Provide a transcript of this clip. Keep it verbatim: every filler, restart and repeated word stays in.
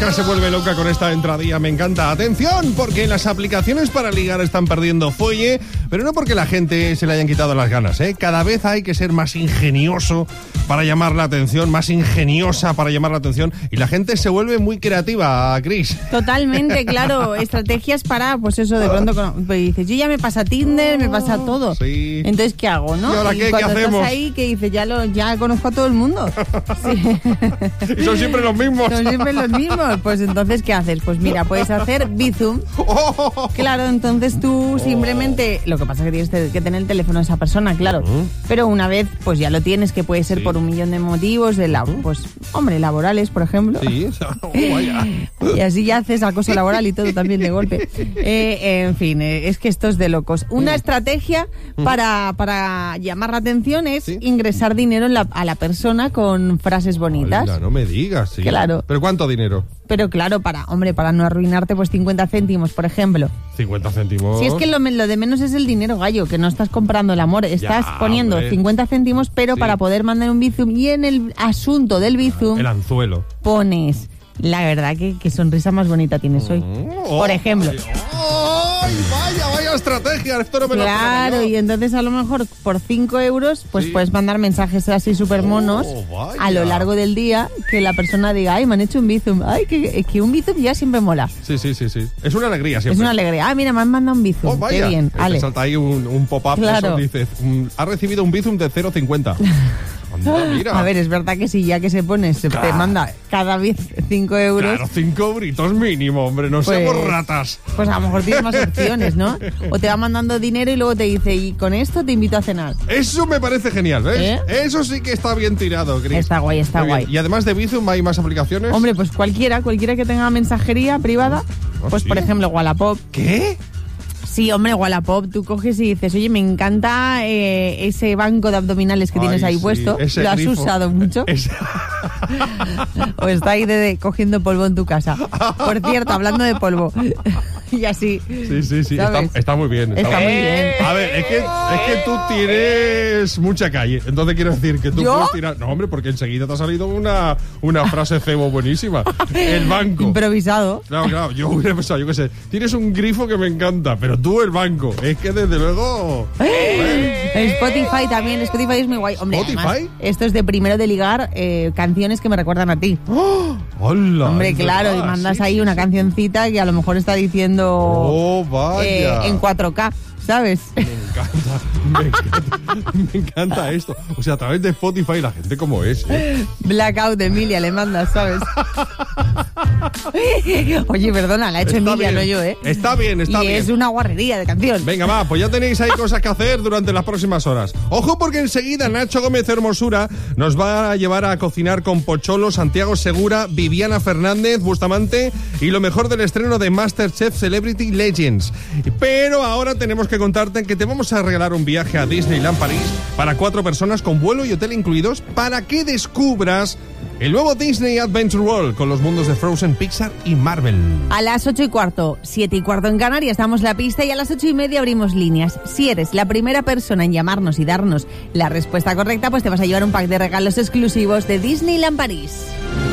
pareja se vuelve loca con esta entradilla, me encanta. Atención, porque las aplicaciones para ligar están perdiendo fuelle, pero no porque la gente se le hayan quitado las ganas, ¿eh? Cada vez hay que ser más ingenioso para llamar la atención, más ingeniosa para llamar la atención, y la gente se vuelve muy creativa, Cris. Totalmente, claro. Estrategias para, pues eso, de pronto pues dices, yo ya me pasa Tinder, me pasa todo. Sí. Entonces, ¿qué hago, no? ¿Y ahora qué? Y cuando ¿Qué hacemos? estás ahí, que dices, ya, lo, ya conozco a todo el mundo. Sí. Y son siempre los mismos. Son siempre los mismos. Pues entonces, ¿qué haces? Pues mira, puedes hacer Bizum. Oh. Claro, entonces tú simplemente... Lo que pasa es que tienes que tener el teléfono de esa persona, claro. Uh-huh. Pero una vez, pues ya lo tienes, que puede ser Sí. por un millón de motivos, de la, pues, hombre, laborales, por ejemplo. Sí, oh, vaya. Y así ya haces acoso laboral y todo también de golpe. Eh, en fin, eh, es que esto es de locos. Una estrategia para, para llamar la atención es ¿Sí? ingresar dinero en la, a la persona con frases bonitas. Hola, no me digas, sí. Claro. ¿Pero cuánto dinero? Pero claro, para, hombre, para no arruinarte, pues cincuenta céntimos, por ejemplo. cincuenta céntimos. Si es que lo, lo de menos es el dinero, gallo, que no estás comprando el amor, estás Ya, poniendo hombre. cincuenta céntimos, pero Sí. para poder mandar un Bizum, y en el asunto del Bizum El anzuelo. pones, la verdad que, que sonrisa más bonita tienes hoy. Oh, Por ejemplo. Ay, ay, vaya, vaya estrategia. Esto no me lo Claro, esperaba yo. y entonces a lo mejor por cinco euros pues Sí. puedes mandar mensajes así súper monos Oh, vaya. a lo largo del día, que la persona diga, ay, me han hecho un Bizum. Ay, que, que un Bizum ya siempre mola. Sí, sí, sí, sí. Es una alegría siempre. Es una alegría. Ah, mira, me han mandado un Bizum. Oh, vaya. Qué bien, Te Ale. salta ahí un, un pop-up. Claro. Eso dice, mm, ha recibido un Bizum de cero coma cincuenta. Anda, mira. A ver, es verdad que sí, ya que se pone, se te Claro. manda cada vez cinco euros. Claro, cinco euritos mínimo, hombre. No Pues- seamos ratas. Pues a lo mejor tienes más opciones, ¿no? O te va mandando dinero y luego te dice, y con esto te invito a cenar. Eso me parece genial, ¿ves? ¿Eh? Eso sí que está bien tirado, Cris. Está guay, está Muy bien. guay. Y además de Bizum, ¿hay más aplicaciones? Hombre, pues cualquiera, cualquiera que tenga mensajería privada, ¿Ah, pues sí? por ejemplo Wallapop. ¿Qué? Sí, hombre, Wallapop, tú coges y dices, oye, me encanta eh, ese banco de abdominales que tienes Ay, ahí sí, puesto. ese ¿Lo has grifo. usado mucho? Ese- ¿O está ahí de, de- cogiendo polvo en tu casa? Por cierto, hablando de polvo. Y así. Sí, sí, sí. Está, ¿Sabes? está muy bien. Está muy bien. A ver, es que, es que tú tienes mucha calle. Entonces quiero decir que tú ¿Yo? puedes tirar. No, hombre, porque enseguida te ha salido una, una frase cebo buenísima. El banco. Improvisado. Claro, claro. Yo hubiera pensado, yo qué sé. Tienes un grifo que me encanta, pero tú el banco. Es que desde luego. Spotify también, Spotify es muy guay. Hombre, ¿Spotify? además, esto es de primero de ligar eh, canciones que me recuerdan a ti. ¡Oh! ¡Hola! Hombre, es claro, verdad, y mandas sí, ahí sí, una sí. cancioncita que a lo mejor está diciendo ¡Oh, vaya! eh, en cuatro K, ¿sabes? Me encanta, me encanta, me encanta esto. O sea, a través de Spotify la gente como es, ¿eh? Blackout de Emilia le mandas, ¿sabes? Oye, perdona, la ha hecho Está Emilia, bien. no yo, ¿eh? Está bien, está y bien. es una guarrería de canción. Venga, va, pues ya tenéis ahí cosas que hacer durante las próximas horas. Ojo, porque enseguida Nacho Gómez Hermosura nos va a llevar a cocinar con Pocholo, Santiago Segura, Viviana Fernández, Bustamante y lo mejor del estreno de MasterChef Celebrity Legends. Pero ahora tenemos que contarte que te vamos a regalar un viaje a Disneyland París para cuatro personas con vuelo y hotel incluidos para que descubras el nuevo Disney Adventure World con los mundos de Frozen, Pixar y Marvel. A las ocho y cuarto, siete y cuarto en Canarias, damos la pista y a las ocho y media abrimos líneas. Si eres la primera persona en llamarnos y darnos la respuesta correcta, pues te vas a llevar un pack de regalos exclusivos de Disneyland París.